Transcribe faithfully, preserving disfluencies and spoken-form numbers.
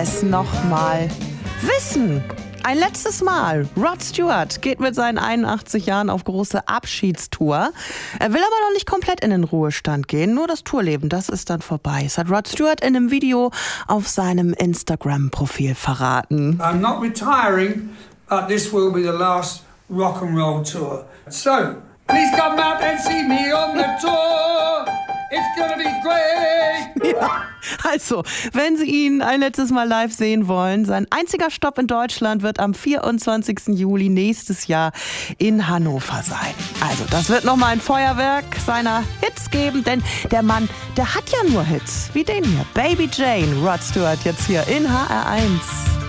es nochmal wissen. Ein letztes Mal. Rod Stewart geht mit seinen einundachtzig Jahren auf große Abschiedstour. Er will aber noch nicht komplett in den Ruhestand gehen. Nur das Tourleben, das ist dann vorbei. Das hat Rod Stewart in einem Video auf seinem Instagram-Profil verraten. I'm not retiring, but this will be the last rock and roll tour. So, please come out and see me on the tour. It's gonna be great. Ja, also, wenn Sie ihn ein letztes Mal live sehen wollen, sein einziger Stopp in Deutschland wird am vierundzwanzigsten Juli nächstes Jahr in Hannover sein. Also, das wird nochmal ein Feuerwerk seiner Hits geben, denn der Mann, der hat ja nur Hits, wie den hier. Baby Jane, Rod Stewart jetzt hier in H R eins.